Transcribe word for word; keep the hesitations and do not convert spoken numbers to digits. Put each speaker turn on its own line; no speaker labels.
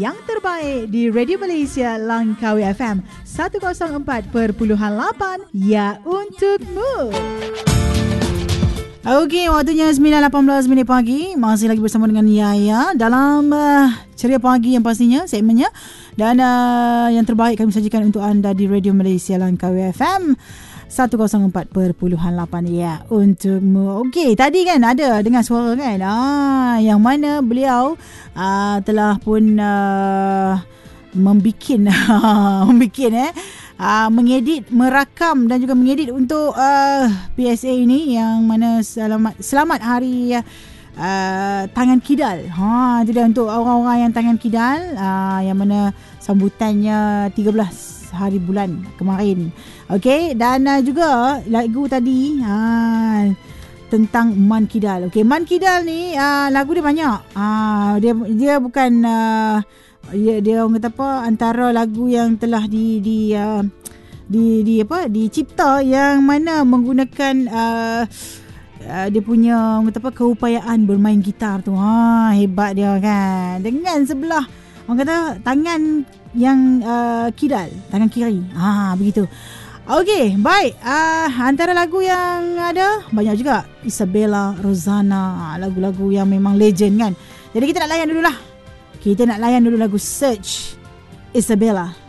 yang terbaik di Radio Malaysia Langkawi F M seratus empat perpuluhan lapan, ya untukmu. Okey, waktunya sembilan lapan belas minit pagi. Masih lagi bersama dengan Yaya dalam uh, Ceria Pagi yang pastinya segmennya. Dan uh, yang terbaik kami sajikan untuk anda di Radio Malaysia Langkawi F M seratus empat perpuluhan lapan, ya untukmu. Okey, tadi kan ada dengar suara kan, ah, yang mana beliau uh, telah pun uh, membikin membikin eh Uh, mengedit, merakam dan juga mengedit untuk uh, P S A ini yang mana selamat selamat hari uh, tangan kidal. Ha, itu dia untuk orang-orang yang tangan kidal, uh, yang mana sambutannya tiga belas hari bulan kemarin. Okey, dan uh, juga lagu tadi uh, tentang Man Kidal. Okey, Man Kidal ni uh, lagu dia banyak. Uh, dia dia bukan uh, Ya, dia orang kata apa, antara lagu yang telah di di uh, di di apa dicipta yang mana menggunakan uh, uh, dia punya orang kata apa keupayaan bermain gitar tu. Ha, hebat dia kan. Dengan sebelah orang kata tangan yang uh, kidal, tangan kiri. Ha, begitu. Okey, baik. Uh, antara lagu yang ada banyak juga Isabella Rosana, lagu-lagu yang memang legend kan. Jadi kita nak layan dululah. Kita nak layan dulu lagu Search Isabella.